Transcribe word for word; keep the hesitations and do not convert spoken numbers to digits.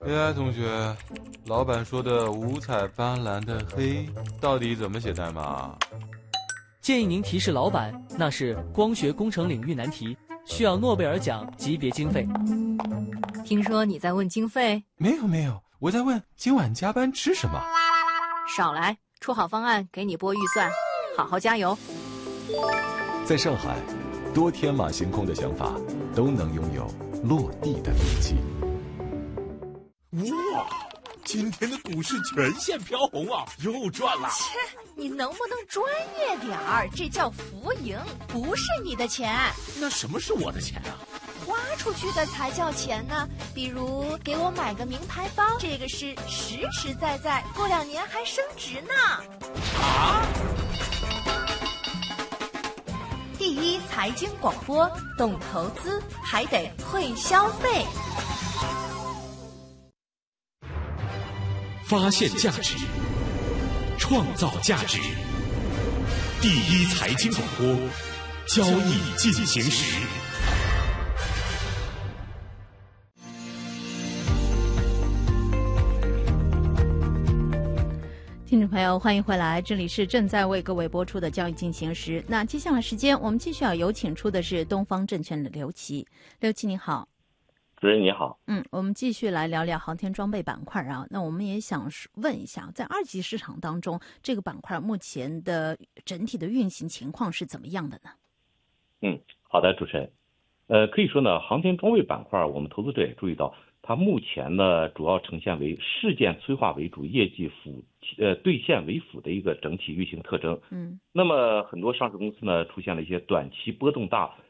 A I 同学，老板说的五彩斑斓的黑到底怎么写代码？ 建议您提示老板，那是光学工程领域难题，需要诺贝尔奖级别经费。 听说你在问经费？ 没有没有，我在问今晚加班吃什么。 少来，出好方案给你拨预算，好好加油。 在上海，多天马行空的想法都能拥有落地的勇气。 哇，今天的股市全线飘红啊，又赚了！ 切，你能不能专业点儿？这叫浮盈，不是你的钱。 那什么是我的钱啊？ 花出去的才叫钱呢。比如给我买个名牌包，这个是实实在在，过两年还升值呢。 啊！ 第一财经广播，懂投资还得会消费。 发现价值，创造价值。第一财经广播，交易进行时。 听众朋友，欢迎回来，这里是正在为各位播出的交易进行时。那接下来时间，我们继续要有请出的是东方证券的刘琦。刘琦你好。 主持人你好， 嗯，我们继续来聊聊航天装备板块啊。那我们也想问一下，在二级市场当中，这个板块目前的整体的运行情况是怎么样的呢？ 嗯，好的，主持人，呃，可以说呢，航天装备板块，我们投资者也注意到，它目前呢主要呈现为事件催化为主，业绩辅呃兑现为辅的一个整体运行特征。 嗯， 那么很多上市公司呢出现了一些短期波动大、